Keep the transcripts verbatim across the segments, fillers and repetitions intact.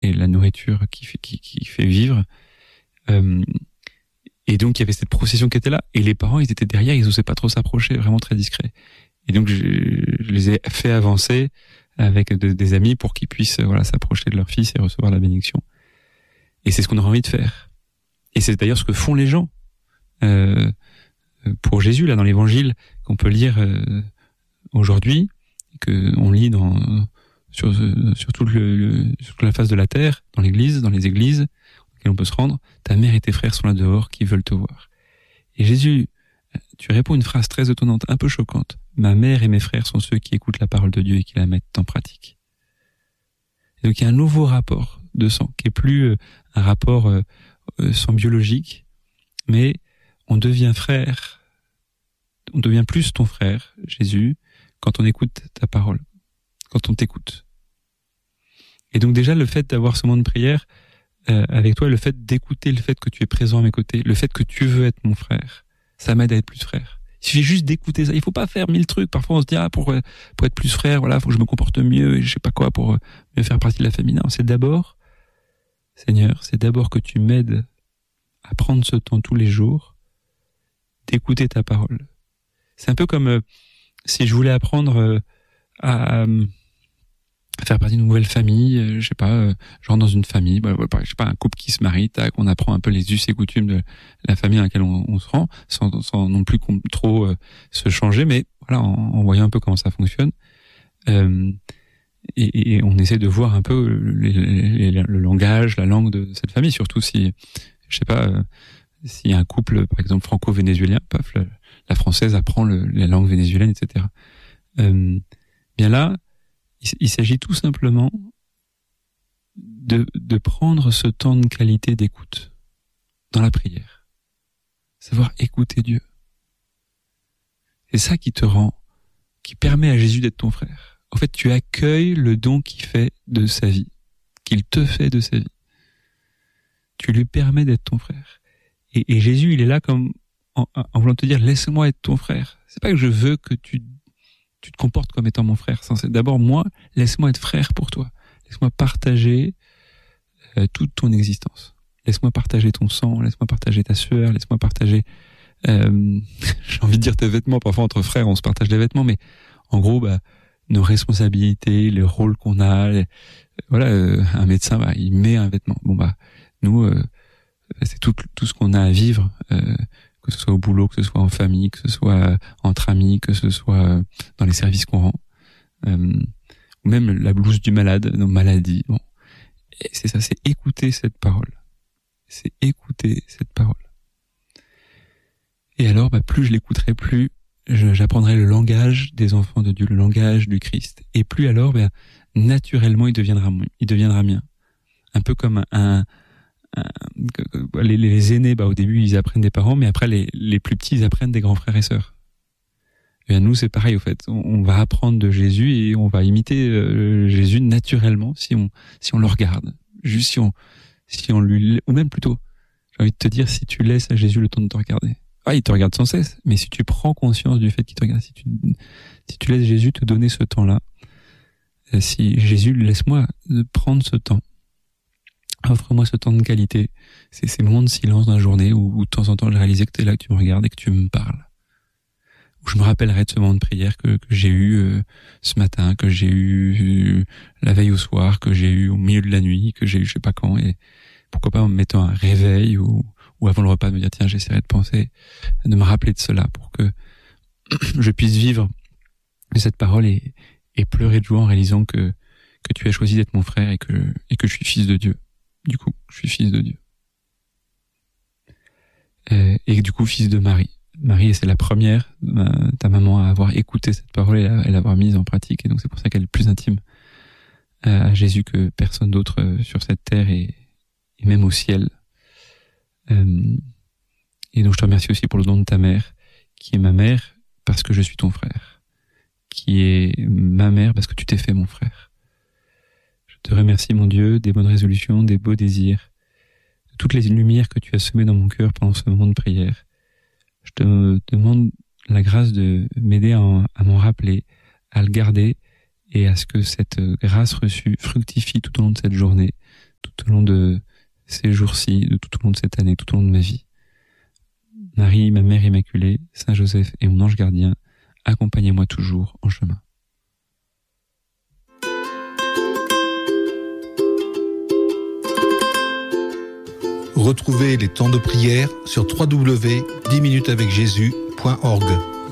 et la nourriture qui fait, qui, qui fait vivre. Euh, et donc, il y avait cette procession qui était là. Et les parents, ils étaient derrière, ils osaient pas trop s'approcher, vraiment très discrets. Et donc, je, je les ai fait avancer avec de, des amis pour qu'ils puissent, voilà, s'approcher de leur fils et recevoir la bénédiction. Et c'est ce qu'on a envie de faire. Et c'est d'ailleurs ce que font les gens. Euh, pour Jésus, là, dans l'évangile, qu'on peut lire euh, aujourd'hui, que on lit dans, sur, sur, tout le, le, sur toute la face de la terre, dans l'église, dans les églises, auxquelles on peut se rendre, ta mère et tes frères sont là dehors qui veulent te voir. Et Jésus, tu réponds une phrase très étonnante, un peu choquante. Ma mère et mes frères sont ceux qui écoutent la parole de Dieu et qui la mettent en pratique. Et donc il y a un nouveau rapport de sang, qui est plus un rapport euh, sang biologique, mais on devient frère, on devient plus ton frère, Jésus, quand on écoute ta parole, quand on t'écoute. Et donc déjà, le fait d'avoir ce moment de prière euh, avec toi, le fait d'écouter, le fait que tu es présent à mes côtés, le fait que tu veux être mon frère, ça m'aide à être plus frère. Il suffit juste d'écouter ça. Il faut pas faire mille trucs. Parfois, on se dit, ah, pour, pour être plus frère, voilà, faut que je me comporte mieux et je sais pas quoi pour mieux faire partie de la famille. Non, c'est d'abord, Seigneur, c'est d'abord que tu m'aides à prendre ce temps tous les jours d'écouter ta parole. C'est un peu comme euh, si je voulais apprendre euh, à, à faire partie d'une nouvelle famille, euh, je sais pas, euh, je rentre dans une famille, bah, bah, je sais pas, un couple qui se marie, tac, on apprend un peu les us et coutumes de la famille à laquelle on, on se rend, sans, sans non plus trop euh, se changer, mais voilà, en, en voyant un peu comment ça fonctionne. Euh, et, et on essaie de voir un peu les, les, les, le langage, la langue de cette famille, surtout si, je sais pas, euh, s'il y a un couple, par exemple, franco-vénézuélien, paf, la, la française apprend le, la langue vénézuélienne, et cetera. Euh, bien là, il, il s'agit tout simplement de, de prendre ce temps de qualité d'écoute dans la prière. Savoir écouter Dieu. C'est ça qui te rend, qui permet à Jésus d'être ton frère. En fait, tu accueilles le don qu'il fait de sa vie, qu'il te fait de sa vie. Tu lui permets d'être ton frère. Et, et Jésus, il est là comme en, en voulant te dire, laisse-moi être ton frère. C'est pas que je veux que tu, tu te comportes comme étant mon frère. C'est d'abord moi, laisse-moi être frère pour toi. Laisse-moi partager euh, toute ton existence. Laisse-moi partager ton sang, laisse-moi partager ta sueur, laisse-moi partager, euh, j'ai envie de dire tes vêtements. Parfois entre frères, on se partage les vêtements, mais en gros, bah, nos responsabilités, les rôles qu'on a. Les, voilà, euh, un médecin, bah, il met un vêtement. Bon bah, nous, euh, c'est tout, tout ce qu'on a à vivre, euh, que ce soit au boulot, que ce soit en famille, que ce soit entre amis, que ce soit dans les services qu'on rend, euh, ou même la blouse du malade, nos maladies. Bon, et c'est ça, c'est écouter cette parole. C'est écouter cette parole. Et alors, bah, plus je l'écouterai, plus je, j'apprendrai le langage des enfants de Dieu, le langage du Christ. Et plus alors, bah, naturellement, il deviendra, il deviendra mien. Un peu comme un, un les, les aînés, bah, au début, ils apprennent des parents, mais après, les, les plus petits, ils apprennent des grands frères et sœurs. Et bien, nous, c'est pareil, au fait. On, on va apprendre de Jésus et on va imiter euh, Jésus naturellement si on, si on le regarde. Juste si on, si on lui, ou même plutôt, j'ai envie de te dire, si tu laisses à Jésus le temps de te regarder. Ah, il te regarde sans cesse, mais si tu prends conscience du fait qu'il te regarde, si tu, si tu laisses Jésus te donner ce temps-là, si Jésus, laisse-moi prendre ce temps, offre-moi ce temps de qualité, c'est ces moments de silence dans la journée où, où de temps en temps je réalisais que tu es là, que tu me regardes et que tu me parles. Où je me rappellerai de ce moment de prière que, que j'ai eu euh, ce matin, que j'ai eu euh, la veille au soir, que j'ai eu au milieu de la nuit, que j'ai eu je sais pas quand, et pourquoi pas en me mettant un réveil ou, ou avant le repas de me dire tiens, j'essaierai de penser, de me rappeler de cela pour que je puisse vivre cette parole et, et pleurer de joie en réalisant que, que tu as choisi d'être mon frère et que, et que je suis fils de Dieu. Du coup, je suis fils de Dieu. Euh, et du coup, fils de Marie. Marie, c'est la première, ta maman, à avoir écouté cette parole et à l'avoir mise en pratique. Et donc, c'est pour ça qu'elle est plus intime à Jésus que personne d'autre sur cette terre et, et même au ciel. Euh, et donc, je te remercie aussi pour le don de ta mère, qui est ma mère parce que je suis ton frère, qui est ma mère parce que tu t'es fait mon frère. Je te remercie, mon Dieu, des bonnes résolutions, des beaux désirs, de toutes les lumières que tu as semées dans mon cœur pendant ce moment de prière. Je te demande la grâce de m'aider à, à m'en rappeler, à le garder et à ce que cette grâce reçue fructifie tout au long de cette journée tout au long de ces jours-ci, de tout au long de cette année, tout au long de ma vie. Marie, ma mère immaculée, Saint Joseph et mon ange gardien, accompagnez-moi toujours en chemin. Retrouvez les temps de prière sur w w w point dix minutes avec jésus point org.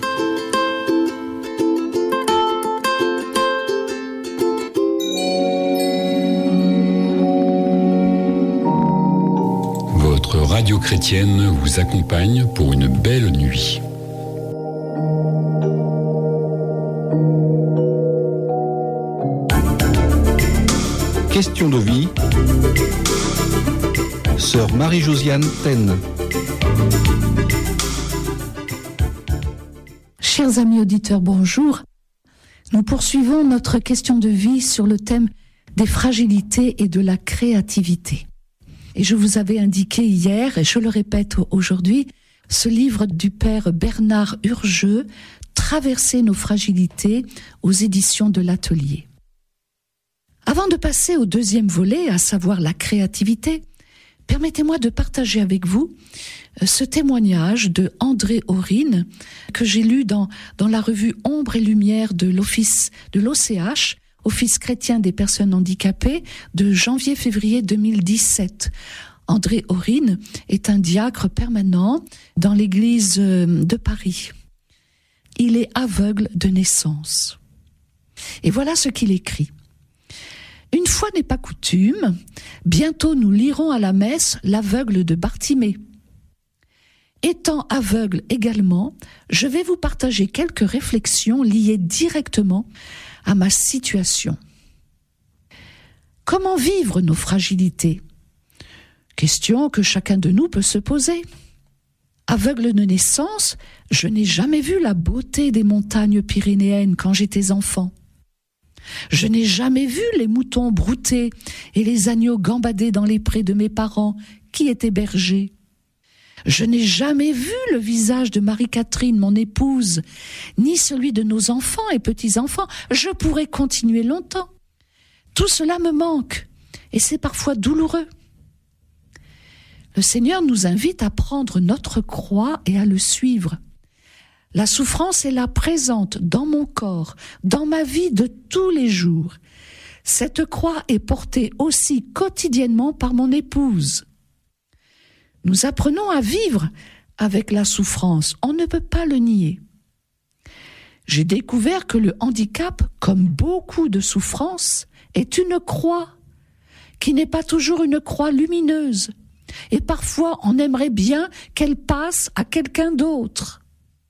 Votre radio chrétienne vous accompagne pour une belle nuit. Question de vie. Sœur Marie-Josiane Taine. Chers amis auditeurs, bonjour. Nous poursuivons notre question de vie sur le thème des fragilités et de la créativité. Et je vous avais indiqué hier, et je le répète aujourd'hui, ce livre du père Bernard Urgeux, Traverser nos fragilités, aux éditions de l'Atelier. Avant de passer au deuxième volet, à savoir la créativité, permettez-moi de partager avec vous ce témoignage de André Aurine que j'ai lu dans, dans la revue Ombre et Lumière de l'Office de l'O C H, Office chrétien des personnes handicapées, de janvier-février deux mille dix-sept. André Aurine est un diacre permanent dans l'église de Paris. Il est aveugle de naissance. Et voilà ce qu'il écrit. Une fois n'est pas coutume, bientôt nous lirons à la messe l'aveugle de Bartimée. Étant aveugle également, je vais vous partager quelques réflexions liées directement à ma situation. Comment vivre nos fragilités ? Question que chacun de nous peut se poser. Aveugle de naissance, je n'ai jamais vu la beauté des montagnes pyrénéennes quand j'étais enfant. Je n'ai jamais vu les moutons brouter et les agneaux gambader dans les prés de mes parents, qui étaient bergers. Je n'ai jamais vu le visage de Marie-Catherine, mon épouse, ni celui de nos enfants et petits-enfants. Je pourrais continuer longtemps. Tout cela me manque, et c'est parfois douloureux. Le Seigneur nous invite à prendre notre croix et à le suivre. La souffrance est là présente dans mon corps, dans ma vie de tous les jours. Cette croix est portée aussi quotidiennement par mon épouse. Nous apprenons à vivre avec la souffrance, on ne peut pas le nier. J'ai découvert que le handicap, comme beaucoup de souffrances, est une croix, qui n'est pas toujours une croix lumineuse. Et parfois, on aimerait bien qu'elle passe à quelqu'un d'autre.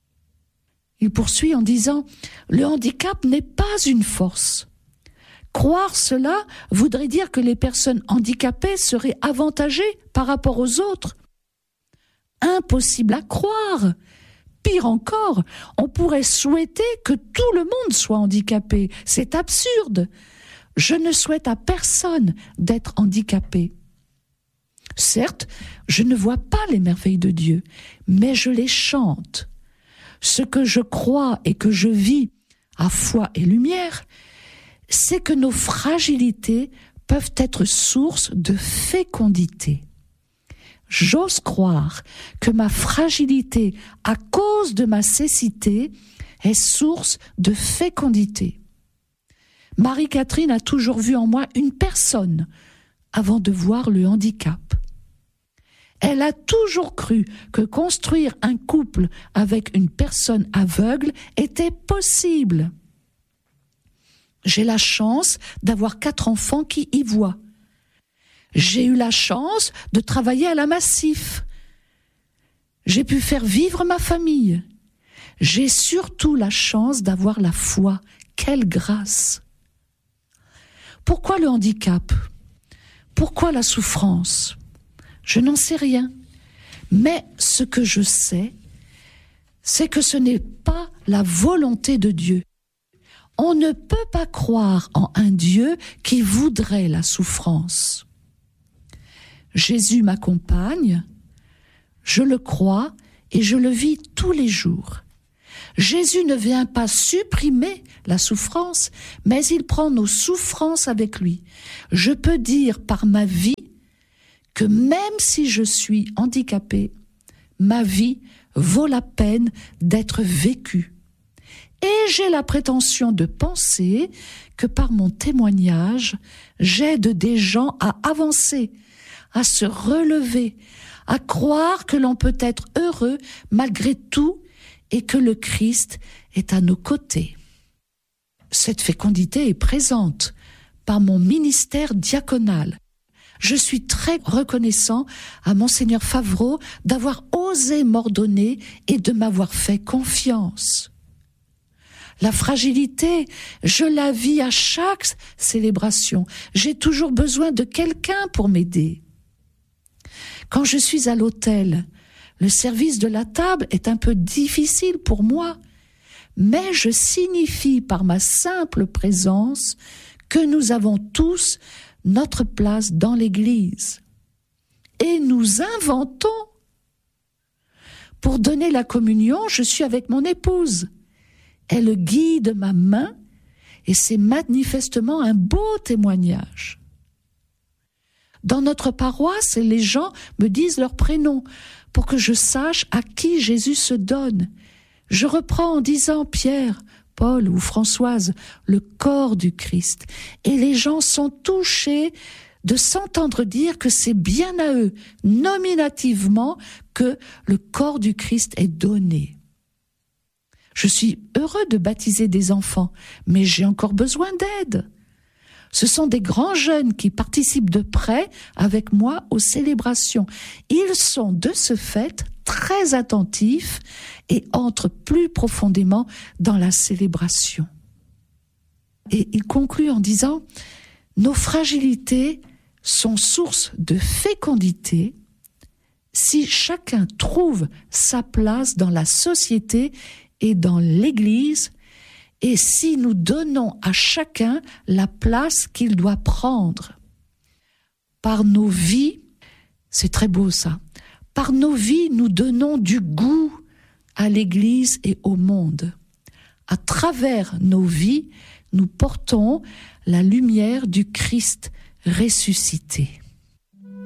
Il poursuit en disant « Le handicap n'est pas une force. Croire cela voudrait dire que les personnes handicapées seraient avantagées par rapport aux autres. Impossible à croire. Pire encore, on pourrait souhaiter que tout le monde soit handicapé. C'est absurde. Je ne souhaite à personne d'être handicapé. Certes, je ne vois pas les merveilles de Dieu, mais je les chante. Ce que je crois et que je vis à foi et lumière, c'est que nos fragilités peuvent être source de fécondité. J'ose croire que ma fragilité, à cause de ma cécité, est source de fécondité. Marie-Catherine a toujours vu en moi une personne avant de voir le handicap. Elle a toujours cru que construire un couple avec une personne aveugle était possible. J'ai la chance d'avoir quatre enfants qui y voient. J'ai eu la chance de travailler à la Massif. J'ai pu faire vivre ma famille. J'ai surtout la chance d'avoir la foi. Quelle grâce! Pourquoi le handicap? Pourquoi la souffrance? Je n'en sais rien. Mais ce que je sais, c'est que ce n'est pas la volonté de Dieu. On ne peut pas croire en un Dieu qui voudrait la souffrance. Jésus m'accompagne, je le crois et je le vis tous les jours. Jésus ne vient pas supprimer la souffrance, mais il prend nos souffrances avec lui. Je peux dire par ma vie que même si je suis handicapée, ma vie vaut la peine d'être vécue. Et j'ai la prétention de penser que par mon témoignage, j'aide des gens à avancer, à se relever, à croire que l'on peut être heureux malgré tout et que le Christ est à nos côtés. Cette fécondité est présente par mon ministère diaconal. Je suis très reconnaissant à Monseigneur Favreau d'avoir osé m'ordonner et de m'avoir fait confiance. La fragilité, je la vis à chaque célébration. J'ai toujours besoin de quelqu'un pour m'aider. Quand je suis à l'autel, le service de la table est un peu difficile pour moi, mais je signifie par ma simple présence que nous avons tous notre place dans l'Église. Et nous inventons. Pour donner la communion, je suis avec mon épouse. Elle guide ma main et c'est manifestement un beau témoignage. Dans notre paroisse, les gens me disent leur prénom pour que je sache à qui Jésus se donne. Je reprends en disant Pierre, Paul ou Françoise, le corps du Christ. Et les gens sont touchés de s'entendre dire que c'est bien à eux, nominativement, que le corps du Christ est donné. Je suis heureux de baptiser des enfants, mais j'ai encore besoin d'aide. Ce sont des grands jeunes qui participent de près avec moi aux célébrations. Ils sont de ce fait très attentifs et entrent plus profondément dans la célébration. Et il conclut en disant « Nos fragilités sont source de fécondité si chacun trouve sa place dans la société et dans l'Église, et si nous donnons à chacun la place qu'il doit prendre. Par nos vies, c'est très beau ça, par nos vies, nous donnons du goût à l'Église et au monde. À travers nos vies, nous portons la lumière du Christ ressuscité.